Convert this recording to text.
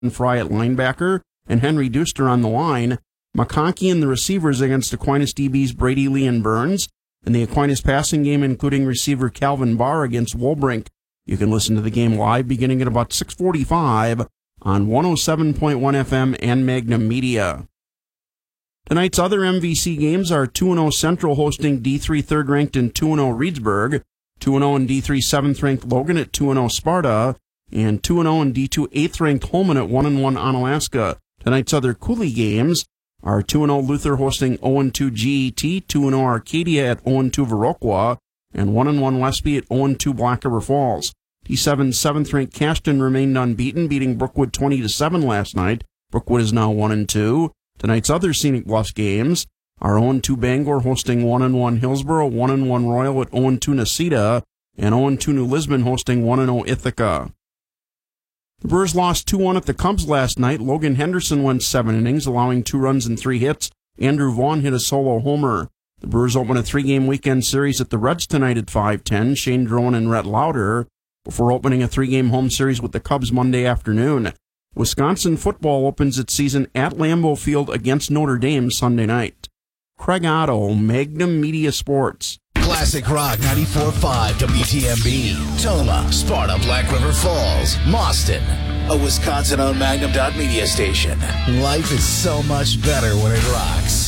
Fry at linebacker and Henry Duster on the line. McConkey and the receivers against Aquinas DBs Brady Lee and Burns, and the Aquinas passing game including receiver Calvin Barr against Wolbrink. You can listen to the game live beginning at about 6:45 on 107.1 FM and Magnum Media. Tonight's other MVC games are 2-0 Central hosting D3 third-ranked and 2-0 Reedsburg, 2-0 and D3 7th-ranked Logan at 2-0 Sparta, and 2-0 and D2 8th-ranked Holman at 1-1 Onalaska. Tonight's other Cooley games are 2-0 Luther hosting 0-2 GET, 2-0 Arcadia at 0-2 Viroqua, and 1-1 Westby at 0-2 Black River Falls. D7 7th-ranked Cashton remained unbeaten, beating Brookwood 20-7 last night. Brookwood is now 1-2. Tonight's other Scenic Bluffs games are 0-2 Bangor hosting 1-1 Hillsboro, 1-1 Royal at 0-2 Necedah, and 0-2 New Lisbon hosting 1-0 Ithaca. The Brewers lost 2-1 at the Cubs last night. Logan Henderson went 7 innings, allowing 2 runs and 3 hits. Andrew Vaughn hit a solo homer. The Brewers open a 3-game weekend series at the Reds tonight at 5:10. Shane Drone and Rhett Lauder, before opening a 3-game home series with the Cubs Monday afternoon. Wisconsin football opens its season at Lambeau Field against Notre Dame Sunday night. Craig Otto, Magnum Media Sports. Classic Rock 94.5 WTMB, Toma, Sparta, Black River Falls, Mauston, a Wisconsin-owned Magnum.media station. Life is so much better when it rocks.